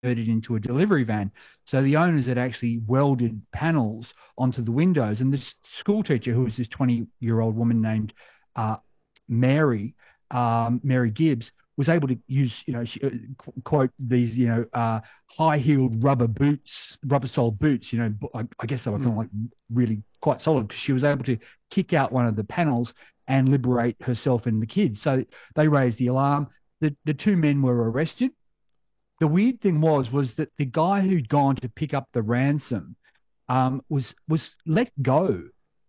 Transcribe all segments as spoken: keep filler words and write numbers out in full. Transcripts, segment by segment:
converted into a delivery van. So the owners had actually welded panels onto the windows. And this school teacher, who was this twenty-year-old woman named uh, Mary, um, Mary Gibbs, was able to use, you know, she, uh, quote, these, you know, uh, high-heeled rubber boots, rubber-soled boots, you know, I, I guess they were kind of like really quite solid, because she was able to kick out one of the panels and liberate herself and the kids. So they raised the alarm. The, the two men were arrested. The weird thing was, was that the guy who'd gone to pick up the ransom um, was was let go.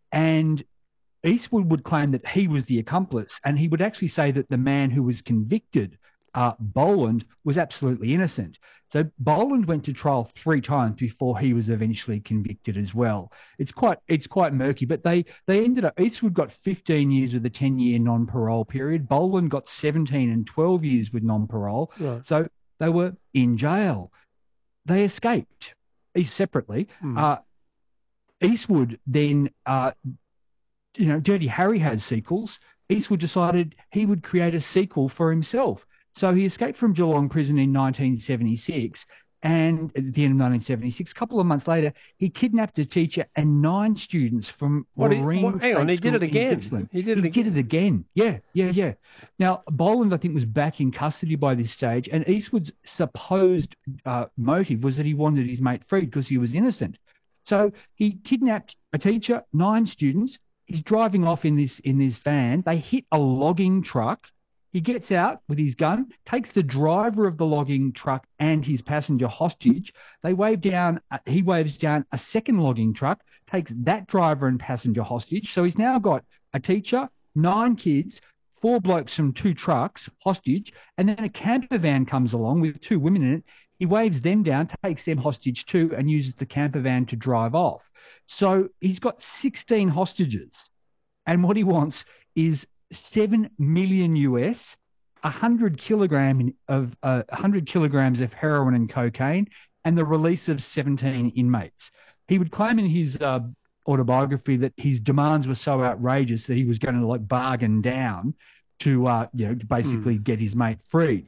And Eastwood would claim that he was the accomplice, and he would actually say that the man who was convicted, uh, Boland, was absolutely innocent. So Boland went to trial three times before he was eventually convicted as well. It's quite it's quite murky, but they they ended up, Eastwood got fifteen years with a ten-year non-parole period. Boland got seventeen and twelve years with non-parole. Right. So they were in jail. They escaped, each separately. Mm. Uh, Eastwood then... Uh, you know, Dirty Harry has sequels. Eastwood decided he would create a sequel for himself. So he escaped from Geelong prison in nineteen seventy-six. And at the end of nineteen seventy-six, a couple of months later, he kidnapped a teacher and nine students from what, Marine what, Hang on, he did it again. He did it he again. did it again. Yeah, yeah, yeah. Now, Boland, I think, was back in custody by this stage. And Eastwood's supposed uh, motive was that he wanted his mate freed because he was innocent. So he kidnapped a teacher, nine students. He's driving off in this in this van. They hit a logging truck. He gets out with his gun, takes the driver of the logging truck and his passenger hostage. They wave down. Uh, he waves down a second logging truck, takes that driver and passenger hostage. So he's now got a teacher, nine kids, four blokes from two trucks hostage, and then a camper van comes along with two women in it. He waves them down, takes them hostage too, and uses the camper van to drive off. So he's got sixteen hostages. And what he wants is seven million U S, one hundred kilogram of uh, one hundred kilograms of heroin and cocaine, and the release of seventeen inmates. He would claim in his uh, autobiography that his demands were so outrageous that he was going to like bargain down to, uh, you know, to basically mm. get his mate freed.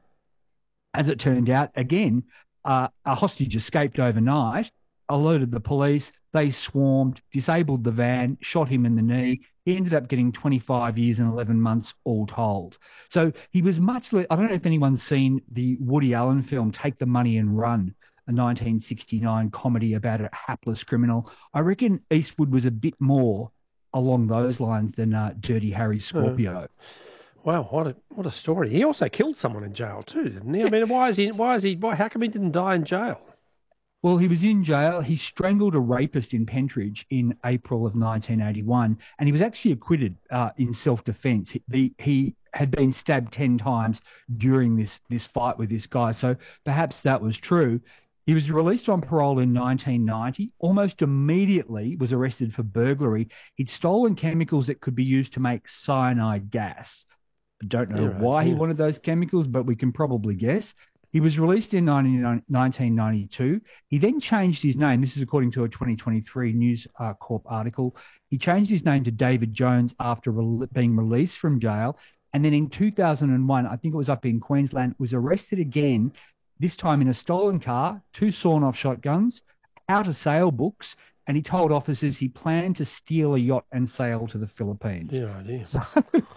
As it turned out, again, uh, a hostage escaped overnight, alerted the police. They swarmed, disabled the van, shot him in the knee. He ended up getting twenty-five years and eleven months all told. So he was much less, I don't know if anyone's seen the Woody Allen film, Take the Money and Run, a nineteen sixty-nine comedy about a hapless criminal. I reckon Eastwood was a bit more along those lines than uh, Dirty Harry Scorpio. Uh, wow, what a what a story! He also killed someone in jail too, didn't he? I mean, why is he? Why is he? Why? How come he didn't die in jail? Well, he was in jail. He strangled a rapist in Pentridge in April of nineteen eighty-one, and he was actually acquitted uh, in self-defense. He, he had been stabbed ten times during this this fight with this guy, so perhaps that was true. He was released on parole in nineteen ninety. Almost immediately was arrested for burglary. He'd stolen chemicals that could be used to make cyanide gas. I don't know yeah, why yeah. he wanted those chemicals, but we can probably guess. He was released in nineteen ninety-two. He then changed his name. This is according to a twenty twenty-three News uh, Corp article. He changed his name to David Jones after re- being released from jail. And then in two thousand one, I think it was up in Queensland, was arrested again, this time in a stolen car, two sawn-off shotguns, out of sale books, and he told officers he planned to steal a yacht and sail to the Philippines. Yeah, idea. So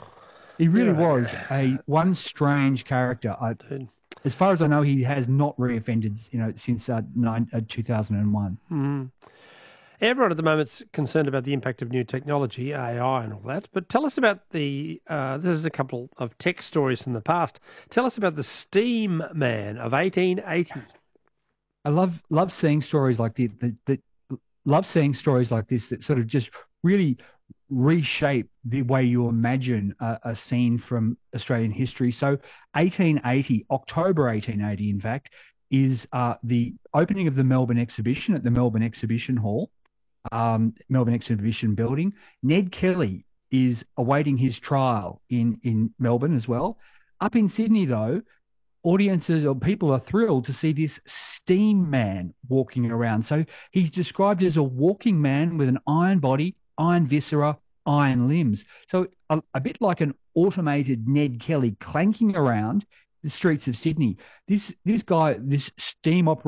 he really yeah, was a one strange character. I, As far as I know, he has not reoffended, you know, since uh, nine, uh, two thousand one. Mm. Everyone at the moment is concerned about the impact of new technology, A I and all that. But tell us about the, uh, this is a couple of tech stories from the past. Tell us about the Steam Man of eighteen eighty. I love love seeing stories like the, the, the love seeing stories like this that sort of just really reshape the way you imagine a, a scene from Australian history. So eighteen eighty, October eighteen eighty, in fact, is uh, the opening of the Melbourne Exhibition at the Melbourne Exhibition Hall, um, Melbourne Exhibition Building. Ned Kelly is awaiting his trial in, in Melbourne as well. Up in Sydney, though, audiences or people are thrilled to see this Steam Man walking around. So he's described as a walking man with an iron body, iron viscera, iron limbs. So a, a bit like an automated Ned Kelly clanking around the streets of Sydney. This this guy, this steam operator.